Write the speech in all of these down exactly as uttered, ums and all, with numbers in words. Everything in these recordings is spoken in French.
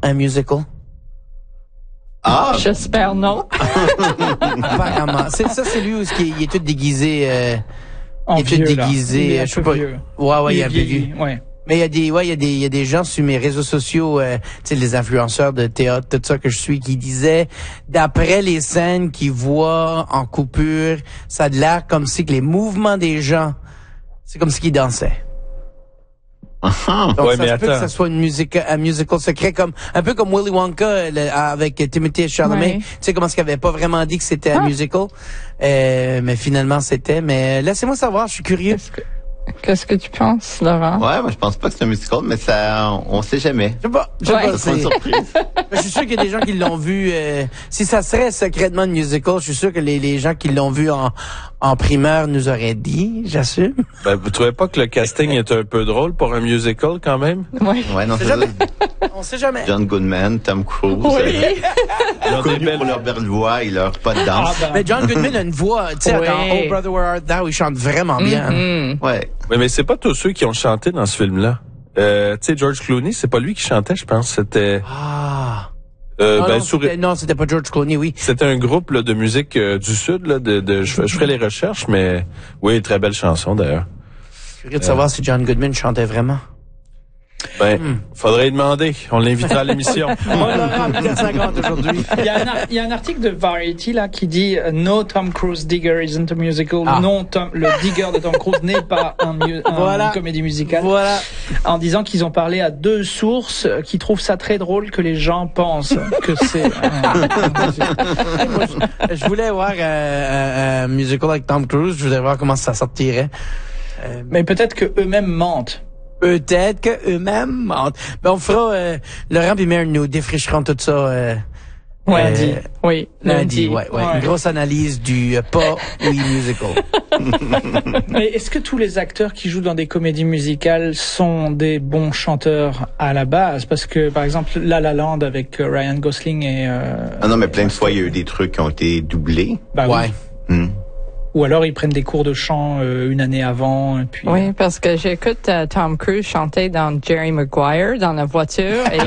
un musical? Ah! J'espère non. Apparemment. C'est, ça, c'est lui où il est, il est tout déguisé, euh, En il est tout vieux, là. déguisé, Il est un je sais peu pas. vieux. Ouais, ouais, il Il est est un peu vieilli, vieux. ouais. Mais il y a des, ouais, il y a des, il y a des gens sur mes réseaux sociaux, euh, tu sais, les influenceurs de théâtre, tout ça que je suis, qui disaient, d'après les scènes qu'ils voient en coupure, ça a l'air comme si que les mouvements des gens, c'est comme si qu'ils dansaient. Donc, Ouais, ça mais se peut que attends. ça soit une musique, un musical secret, comme, un peu comme Willy Wonka, le- avec Timothée Chalamet. Ouais. Tu sais, comment est-ce qu'il avait pas vraiment dit que c'était un Ah. musical? Euh, mais finalement, c'était, mais laissez-moi savoir, je suis curieux. Qu'est-ce que, qu'est-ce que tu penses, Laurent? Ouais, moi je pense pas que c'est un musical, mais ça, on, on sait jamais. Je sais pas, je sais Ouais. pas, Ça sera une c'est- surprise. je suis sûr qu'il y a des gens qui l'ont vu. Euh, si ça serait secrètement un musical, je suis sûr que les, les gens qui l'ont vu en, en primeur nous auraient dit, j'assume. Ben, vous trouvez pas que le casting est un peu drôle pour un musical quand même? Oui. Ouais, non, c'est jamais. ça. On sait jamais. John Goodman, Tom Cruise. Oui. euh, Ils ont des connus belles pour leur belle voix et leur pas de Ah, danse. ben, Mais John Goodman a une voix, tu sais, Oui. dans Oh Brother Where Art Thou, il chante vraiment bien. Mhm. Ouais. Oui, mais c'est pas tous ceux qui ont chanté dans ce film-là. Euh, tu sais, George Clooney, c'est pas lui qui chantait, je pense. C'était, Ah. euh, non, ben, non, sur- c'était, non, c'était pas George Clooney, oui. c'était un groupe là, de musique euh, du Sud, là, de, de je, je ferai les recherches, mais oui, très belle chanson d'ailleurs. Curieux de savoir si John Goodman chantait vraiment. Ben, faudrait y demander. On l'invitera à l'émission. On l'aura à quatre cinquante aujourd'hui. Il y, a un, ar- il y a un article de Variety là qui dit euh, No Tom Cruise Digger isn't a musical. Ah. Non, Tom, le Digger de Tom Cruise n'est pas un, mu- un- Voilà. une comédie musicale. Voilà. En disant qu'ils ont parlé à deux sources euh, qui trouvent ça très drôle que les gens pensent que c'est. un- un musical. Moi, je, je voulais voir euh, un, un musical avec Tom Cruise. Je voulais voir comment ça sortirait. Euh, Mais peut-être que eux-mêmes mentent. Peut-être que eux-mêmes mentent. Ben, on fera, euh, Laurent et Mère nous défricherons tout ça, euh, Lundi. euh, Oui, lundi. lundi. Ouais, ouais. Ouais. Une grosse analyse du euh, pas oui musical. Mais est-ce que tous les acteurs qui jouent dans des comédies musicales sont des bons chanteurs à la base? Parce que, par exemple, La La Land avec euh, Ryan Gosling et... Euh, Ah non, mais plein de fois, il y a eu des trucs qui ont été doublés. bah oui. Ouais. Hmm. Ou alors ils prennent des cours de chant euh, une année avant. Et puis, Oui, parce que j'écoute euh, Tom Cruise chanter dans Jerry Maguire dans la voiture et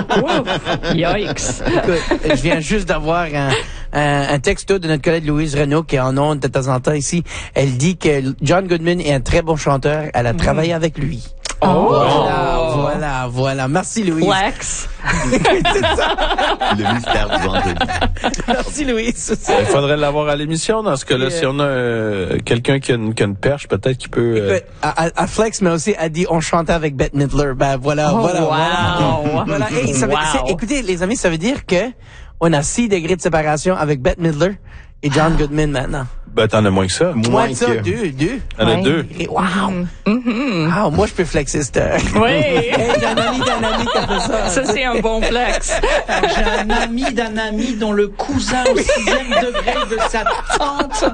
ouf, yikes. Écoute, je viens juste d'avoir un, un, un texto de notre collègue Louise Renaud qui est en ondes de temps en temps ici. Elle dit que John Goodman est un très bon chanteur. Elle a travaillé avec lui. Oh. Voilà, voilà, voilà. Merci Louise. Flex. Le mystère du vendredi. Merci Louise. Il faudrait l'avoir à l'émission dans ce cas-là. Et, euh, Si on a euh, quelqu'un qui a, une, qui a une perche, peut-être qu'il peut... euh, Écoute, à, à- à Flex, mais aussi a dit on chantait avec Bette Midler. Ben voilà, Oh, voilà, wow. voilà. Voilà. Hey, ça veut- Wow. c'est- écoutez, les amis, ça veut dire que on a six degrés de séparation avec Bette Midler et John Goodman maintenant. Ben, t'en as moins que ça. Moins Moins de ça, que... deux, deux. T'en as Ouais. deux. Et wow. Mhm. Wow, moi je peux flexer cette heure. Oui. Hey, j'ai un ami d'un ami qui a fait ça. Ça, c'est un bon flex. j'ai un ami d'un ami dont le cousin au sixième degré de sa tante.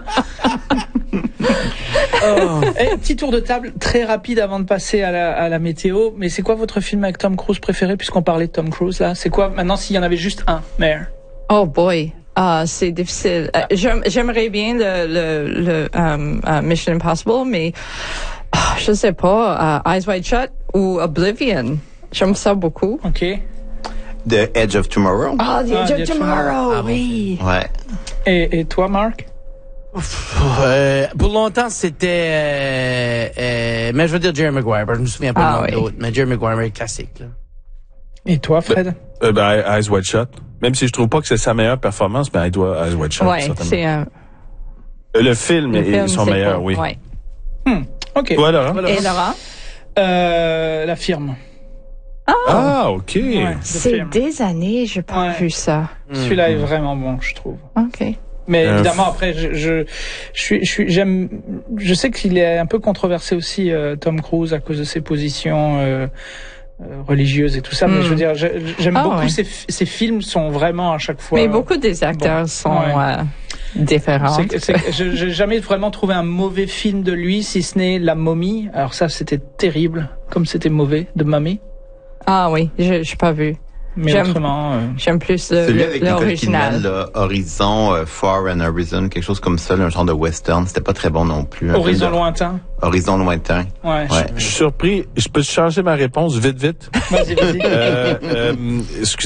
Oh. Eh, petit tour de table très rapide avant de passer à la, à la météo. Mais c'est quoi votre film avec Tom Cruise préféré puisqu'on parlait de Tom Cruise là? C'est quoi maintenant s'il y en avait juste un, Mare? Oh boy. Ah, c'est difficile. Euh, j'aime- J'aimerais bien le, le, le um, uh, Mission Impossible, mais ah, je sais pas. Uh, Eyes Wide Shut ou Oblivion. J'aime ça beaucoup. Ok. The Edge of Tomorrow. Ah, The Ah, Edge The of Edge of Tomorrow. Ah, bon oui. Ouais. Et, et toi, Marc? Euh, pour longtemps, c'était... Euh, euh, mais je veux dire Jerry Maguire. Je me souviens pas Ah, du nom oui. d'autres. Mais Jerry Maguire est classique. Là. Et toi, Fred? Euh, ben, Eyes Wide Shut. Même si je trouve pas que c'est sa meilleure performance, ben, il doit Eyes Wide Shut. Ouais, certainement. c'est un Euh, Le film le est film, son c'est meilleur, pas- oui. Ouais. Hmm. Ok. Toi, Laurent? Et Laurent? Euh, la firme. Ah, OK. Ouais, The C'est Firm. des années, j'ai pas Ouais. vu ça. Celui-là est vraiment bon, je trouve. OK. Mais Euh, évidemment, après, je, je, je suis, je suis, j'aime, je sais qu'il est un peu controversé aussi, euh, Tom Cruise, à cause de ses positions euh, euh, religieuses et tout ça. Mais Mm. je veux dire, je- j'aime Ah, beaucoup ouais. ces, ces films sont vraiment à chaque fois. Mais beaucoup des acteurs bon. sont Ouais. euh, différents. C'est- c'est- je- J'ai jamais vraiment trouvé un mauvais film de lui, si ce n'est La Momie. Alors ça, c'était terrible, comme c'était mauvais, de Mamie. Ah oui, je j'ai pas vu. Mais J'aime- autrement, euh, J'aime plus le- Celui le- avec Nicole l'original. Kidman, là, Horizon, euh, Far and Horizon, quelque chose comme ça, là, un genre de western. C'était pas très bon non plus. un Horizon film de- lointain. Horizon lointain. Ouais. Ouais. Je suis surpris. Je peux changer ma réponse vite, vite? Vas-y, vas-y. Euh, euh, excusez